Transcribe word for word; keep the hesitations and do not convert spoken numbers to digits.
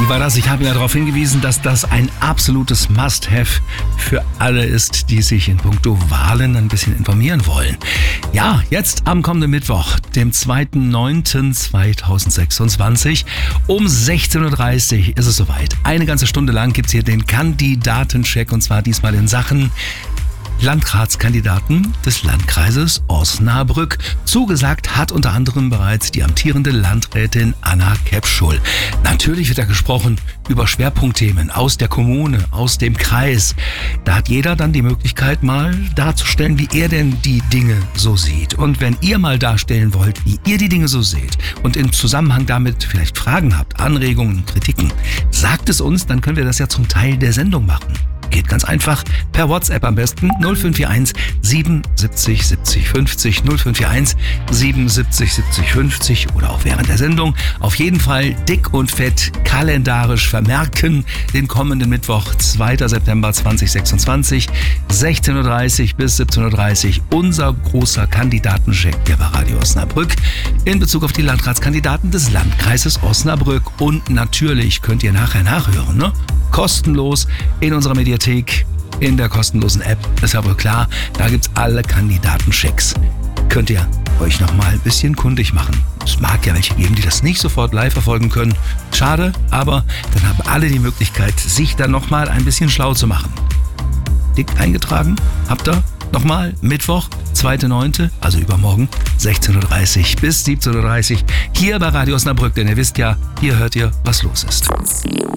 Wie war das? Ich habe ja darauf hingewiesen, dass das ein absolutes Must-Have für alle ist, die sich in puncto Wahlen ein bisschen informieren wollen. Ja, jetzt am kommenden Mittwoch, dem zweiten neunten zweitausendsechsundzwanzig, um sechzehn Uhr dreißig ist es soweit. Eine ganze Stunde lang gibt's hier den Kandidatencheck, und zwar diesmal in Sachen Landratskandidaten des Landkreises Osnabrück. Zugesagt hat unter anderem bereits die amtierende Landrätin Anna Kepschul. Natürlich wird da gesprochen über Schwerpunktthemen aus der Kommune, aus dem Kreis. Da hat jeder dann die Möglichkeit, mal darzustellen, wie er denn die Dinge so sieht. Und wenn ihr mal darstellen wollt, wie ihr die Dinge so seht und im Zusammenhang damit vielleicht Fragen habt, Anregungen, Kritiken, sagt es uns, dann können wir das ja zum Teil der Sendung machen. Geht ganz einfach per WhatsApp am besten null fünf vier eins siebenundsiebzig siebzig fünfzig null fünf vier eins siebenundsiebzig siebzig fünfzig oder auch während der Sendung. Auf jeden Fall dick und fett kalendarisch vermerken den kommenden Mittwoch, zweiten September zweitausendsechsundzwanzig, sechzehn Uhr dreißig bis siebzehn Uhr dreißig, unser großer Kandidatencheck hier bei Radio Osnabrück in Bezug auf die Landratskandidaten des Landkreises Osnabrück. Und natürlich könnt ihr nachher nachhören, ne? Kostenlos in unserer Mediathek, in der kostenlosen App. Ist ja wohl klar, da gibt's alle Kandidatenchecks. Könnt ihr euch nochmal ein bisschen kundig machen. Es mag ja welche geben, die das nicht sofort live verfolgen können. Schade, aber dann haben alle die Möglichkeit, sich dann nochmal ein bisschen schlau zu machen. Dick eingetragen? Habt ihr? Nochmal, Mittwoch, zweiten neunten, also übermorgen, sechzehn Uhr dreißig bis siebzehn Uhr dreißig, hier bei Radio Osnabrück, denn ihr wisst ja, hier hört ihr, was los ist.